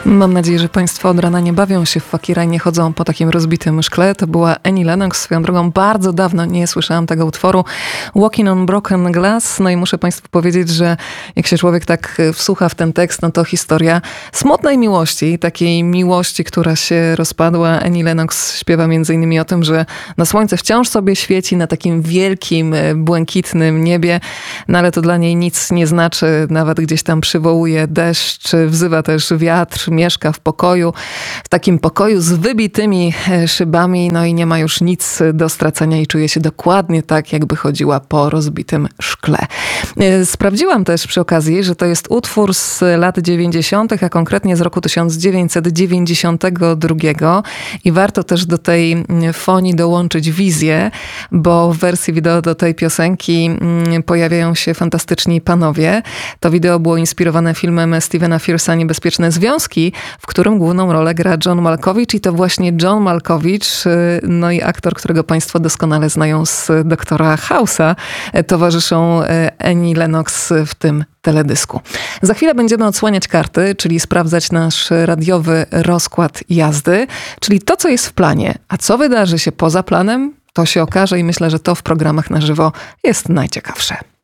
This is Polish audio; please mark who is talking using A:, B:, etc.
A: Mam nadzieję, że Państwo od rana nie bawią się w fakira i nie chodzą po takim rozbitym szkle. To była Annie Lennox. Swoją drogą bardzo dawno nie słyszałam tego utworu. Walking on Broken Glass. No i muszę Państwu powiedzieć, że jak się człowiek tak wsłucha w ten tekst, no to historia smutnej miłości. Takiej miłości, która się rozpadła. Annie Lennox śpiewa m.in. o tym, że na słońce wciąż sobie świeci na takim wielkim, błękitnym niebie. No ale to dla niej nic nie znaczy. Nawet gdzieś tam przywołuje deszcz, wzywa też wiatr, mieszka w pokoju, w takim pokoju z wybitymi szybami, no i nie ma już nic do stracenia i czuje się dokładnie tak, jakby chodziła po rozbitym szkle. Sprawdziłam też przy okazji, że to jest utwór z lat 90., a konkretnie z roku 1992 i warto też do tej fonii dołączyć wizję, bo w wersji wideo do tej piosenki pojawiają się fantastyczni panowie. To wideo było inspirowane filmem Stevena Frearsa Niebezpieczne Związki, w którym główną rolę gra John Malkovich i to właśnie John Malkovich, no i aktor, którego Państwo doskonale znają z Doktora House'a, towarzyszą Annie Lennox w tym teledysku. Za chwilę będziemy odsłaniać karty, czyli sprawdzać nasz radiowy rozkład jazdy, czyli to, co jest w planie, a co wydarzy się poza planem, to się okaże i myślę, że to w programach na żywo jest najciekawsze.